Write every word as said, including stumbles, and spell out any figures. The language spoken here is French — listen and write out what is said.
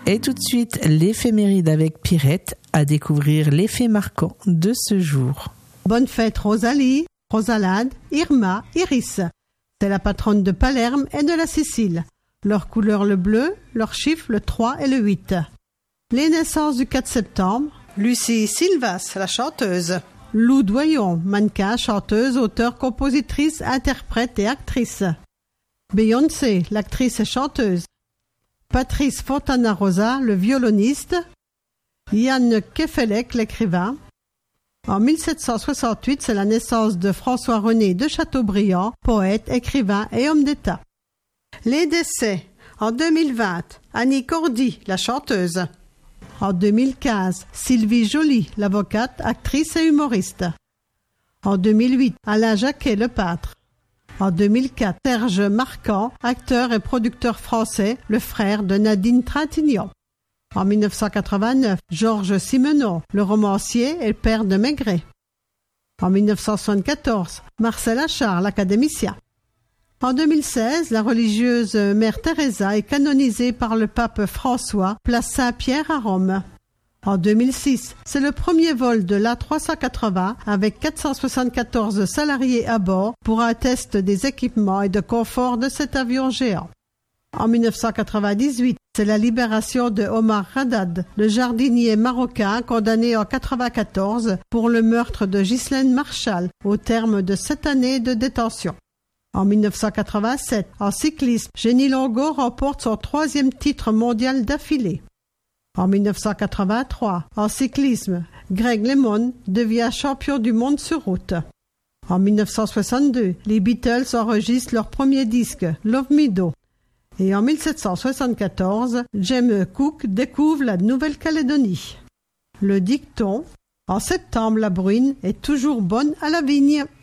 Et tout de suite, l'éphéméride avec Pirette, à découvrir les faits marquants de ce jour. Bonne fête Rosalie, Rosalade, Irma, Iris. C'est la patronne de Palerme et de la Sicile. Leur couleur le bleu, leur chiffre le trois et le huit. Les naissances du quatre septembre. Lucie Silvas, la chanteuse. Lou Doyon, mannequin, chanteuse, auteure, compositrice, interprète et actrice. Beyoncé, l'actrice et chanteuse. Patrice Fontana-Rosa, le violoniste. Yann Kefelec, l'écrivain. En mille sept cent soixante-huit, c'est la naissance de François-René de Chateaubriand, poète, écrivain et homme d'État. Les décès. En deux mille vingt, Annie Cordy, la chanteuse. En deux mille quinze, Sylvie Joly, l'avocate, actrice et humoriste. En deux mille huit, Alain Jacquet, le peintre. En deux mille quatre, Serge Marquand, acteur et producteur français, le frère de Nadine Trintignant. En mille neuf cent quatre-vingt-neuf, Georges Simenon, le romancier et le père de Maigret. En mille neuf cent soixante-quatorze, Marcel Achard, l'académicien. En deux mille seize, la religieuse Mère Teresa est canonisée par le pape François, place Saint-Pierre à Rome. En deux mille six, c'est le premier vol de l'A trois cent quatre-vingts avec quatre cent soixante-quatorze salariés à bord pour un test des équipements et de confort de cet avion géant. En mille neuf cent quatre-vingt-dix-huit, c'est la libération de Omar Haddad, le jardinier marocain condamné en mille neuf cent quatre-vingt-quatorze pour le meurtre de Ghislaine Marchal au terme de sept années de détention. En mille neuf cent quatre-vingt-sept, en cyclisme, Jenny Longo remporte son troisième titre mondial d'affilée. En mille neuf cent quatre-vingt-trois, en cyclisme, Greg LeMond devient champion du monde sur route. En mille neuf cent soixante-deux, les Beatles enregistrent leur premier disque, Love Me Do. Et en mille sept cent soixante-quatorze, James Cook découvre la Nouvelle-Calédonie. Le dicton, en septembre la bruine est toujours bonne à la vigne.